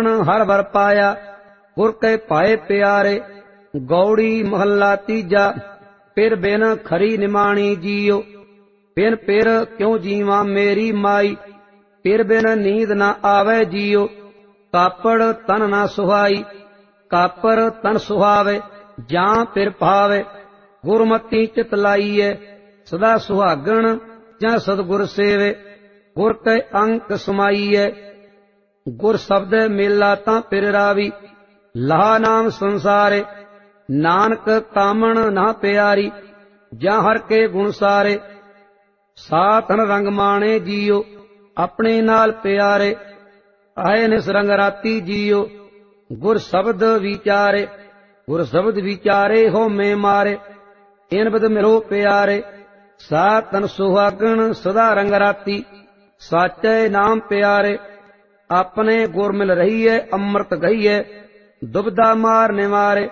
ਕਾਮਣ ਹਰ ਵਰ ਪਾਇਆ, ਗੁਰ ਕੈ ਪਾਏ ਪਿਆਰੇ। ਗੌੜੀ ਮਹੱਲਾ ਤੀਜਾ। ਫਿਰ ਬਿਨ ਖਰੀ ਨਿਮਾਣੀ ਜੀਓ, ਬਿਨ ਪਿਰ ਕਿਉ ਜੀਵਾਂ ਮੇਰੀ ਮਾਈ। ਪਿਰ ਬਿਨ ਨੀਂਦ ਨਾ ਆਵੈ ਜੀਓ, ਕਾਪੜ ਤਨ ਨਾ ਸੁਹਾਈ। ਕਾਪਰ ਤਨ ਸੁਹਾਵੇ, ਜਾਂ ਪਿਰ ਭਾਵੇ। ਗੁਰਮਤੀ ਚਿਤ ਲਾਈਐ, ਸਦਾ ਸੁਹਾਗਣ ਜਾਂ ਸਤਿਗੁਰ ਸੇਵੇ। ਗੁਰ ਕੈ ਅੰਕ ਸਮਾਈਐ, ਗੁਰ ਸ਼ਬਦ ਮੇਲਾ ਤਾਂ ਪਿਰ ਰਾਵੀ। ਲਾਹ ਨਾਮ ਸੰਸਾਰੇ, ਨਾਨਕ ਕਾਮਣ ਨਾ ਪਿਆਰੀ। ਜਾਂ ਹਰ ਕੇ ਗੁਣ ਸਾਰੇ, ਸਾਥਨ ਰੰਗ ਮਾਣੇ ਜੀਓ, ਆਪਣੇ ਨਾਲ ਪਿਆਰੇ। ਆਏ ਨਿਸ ਰੰਗ ਰਾਤੀ ਜੀਓ, ਗੁਰ ਸ਼ਬਦ ਵਿਚਾਰੇ। ਗੁਰ ਸ਼ਬਦ ਵਿਚਾਰੇ ਹੋਮੇ ਮਾਰੇ, ਇਨ ਬਦ ਮਿਲੋ ਪਿਆਰੇ। ਸਾਤਨ ਸੁਹਾਗਣ ਸਦਾ ਰੰਗ ਰਾਤੀ, ਸਾਚੈ ਨਾਮ ਪਿਆਰੇ। ਆਪਣੇ ਗੁਰ ਮਿਲ ਰਹੀਐ, ਅੰਮ੍ਰਿਤ ਗਈਐ, ਦੁਬਦਾ ਮਾਰ ਨਿਵਾਰੇ।